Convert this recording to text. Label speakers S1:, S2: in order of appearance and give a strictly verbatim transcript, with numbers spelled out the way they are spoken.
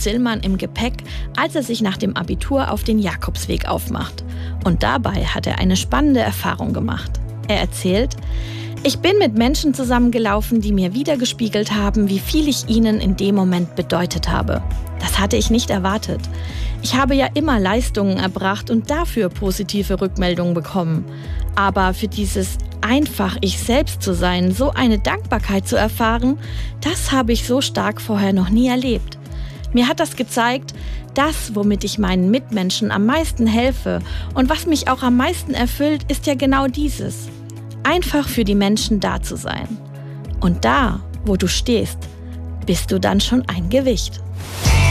S1: Zillmann im Gepäck, als er sich nach dem Abitur auf den Jakobsweg aufmacht. Und dabei hat er eine spannende Erfahrung gemacht. Er erzählt: Ich bin mit Menschen zusammengelaufen, die mir wiedergespiegelt haben, wie viel ich ihnen in dem Moment bedeutet habe. Das hatte ich nicht erwartet. Ich habe ja immer Leistungen erbracht und dafür positive Rückmeldungen bekommen. Aber für dieses einfach ich selbst zu sein, so eine Dankbarkeit zu erfahren, das habe ich so stark vorher noch nie erlebt. Mir hat das gezeigt, das, womit ich meinen Mitmenschen am meisten helfe und was mich auch am meisten erfüllt, ist ja genau dieses: einfach für die Menschen da zu sein. Und da, wo du stehst, bist du dann schon ein Gewicht.